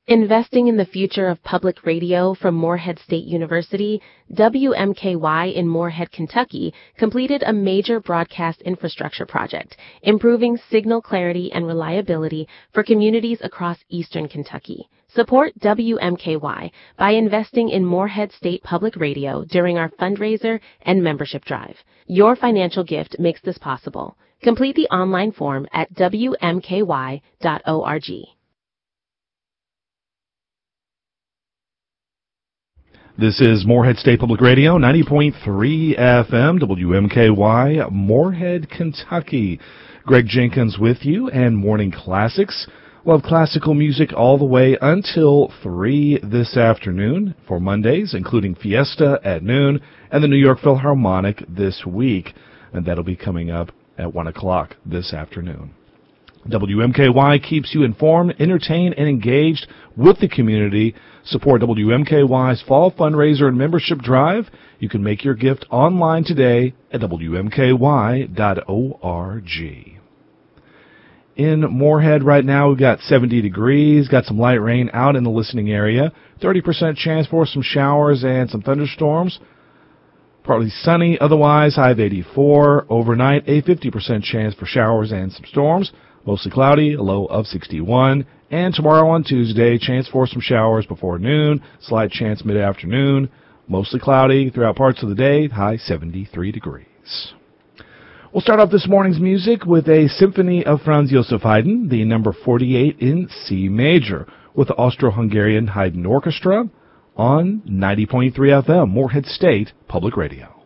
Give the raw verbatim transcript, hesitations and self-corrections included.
Investing in the future of public radio from Morehead State University, W M K Y in Morehead, Kentucky, completed a major broadcast infrastructure project, improving signal clarity and reliability for communities across eastern Kentucky. Support W M K Y by investing in Morehead State Public Radio during our fundraiser and membership drive. Your financial gift makes this possible. Complete the online form at W M K Y dot org. This is Morehead State Public Radio, ninety point three F M, W M K Y, Morehead, Kentucky. Greg Jenkins with you, and Morning Classics. We'll have classical music all the way until three this afternoon for Mondays, including Fiesta at noon and the New York Philharmonic this week. And that'll be coming up at one o'clock this afternoon. W M K Y keeps you informed, entertained, and engaged with the community. Support W M K Y's Fall Fundraiser and Membership Drive. You can make your gift online today at W M K Y dot org. In Morehead right now, we've got seventy degrees, got some light rain out in the listening area, thirty percent chance for some showers and some thunderstorms. Partly sunny, otherwise high of eighty-four. Overnight, a fifty percent chance for showers and some storms. Mostly cloudy, a low of sixty-one. And tomorrow on Tuesday, chance for some showers before noon, slight chance mid-afternoon. Mostly cloudy throughout parts of the day, high seventy-three degrees. We'll start off this morning's music with a symphony of Franz Joseph Haydn, the number forty-eight in C major, with the Austro-Hungarian Haydn Orchestra on ninety point three F M, Morehead State Public Radio.